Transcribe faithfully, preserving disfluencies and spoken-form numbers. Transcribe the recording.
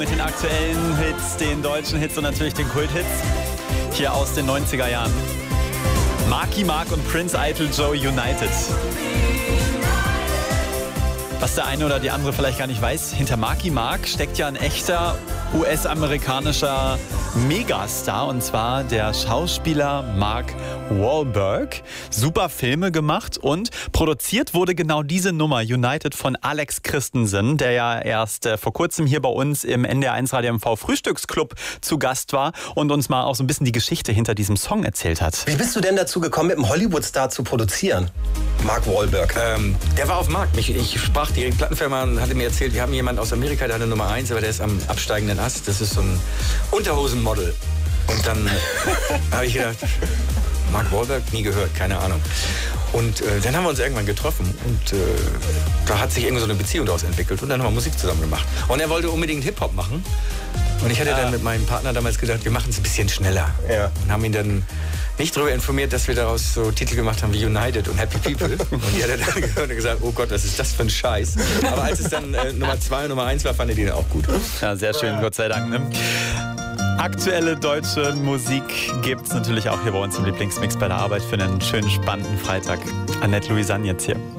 Mit den aktuellen Hits, den deutschen Hits und natürlich den Kulthits hier aus den neunziger Jahren. Marky Mark und Prince Idol Joe United. Was der eine oder die andere vielleicht gar nicht weiß, hinter Marky Mark steckt ja ein echter U S-amerikanischer Megastar, und zwar der Schauspieler Mark Wahlberg. Super Filme gemacht und produziert wurde genau diese Nummer United von Alex Christensen, der ja erst äh, vor kurzem hier bei uns im N D R eins Radio M V Frühstücksclub zu Gast war und uns mal auch so ein bisschen die Geschichte hinter diesem Song erzählt hat. Wie bist du denn dazu gekommen, mit einem Hollywood-Star zu produzieren? Mark Wahlberg. Ähm, der war auf dem Markt. Ich, ich sprach die Plattenfirma und hatte mir erzählt, wir haben jemanden aus Amerika, der hatte Nummer eins, aber der ist am absteigenden Ast. Das ist so ein Unterhosenmodel. Und dann habe ich gedacht, Mark Wahlberg, nie gehört, keine Ahnung. Und äh, dann haben wir uns irgendwann getroffen und äh, da hat sich irgendwie so eine Beziehung daraus entwickelt und dann haben wir Musik zusammen gemacht. Und er wollte unbedingt Hip-Hop machen. Und ich hatte dann mit meinem Partner damals gedacht, wir machen es ein bisschen schneller. Ja. Und haben ihn dann nicht darüber informiert, dass wir daraus so Titel gemacht haben wie United und Happy People. Und die hat er dann gehört und gesagt, oh Gott, was ist das für ein Scheiß. Aber als es dann äh, Nummer zwei und Nummer eins war, fand er den auch gut. Ja, sehr schön, Gott sei Dank. Ne? Aktuelle deutsche Musik gibt es natürlich auch hier bei uns im Lieblingsmix bei der Arbeit für einen schönen, spannenden Freitag. Annette Louisanne jetzt hier.